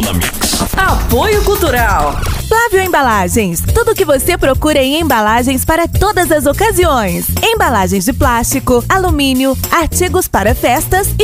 na Mix. Apoio Cultural. Flávio Embalagens. Tudo o que você procura em embalagens para todas as ocasiões. Embalagens de plástico, alumínio, artigos para festas e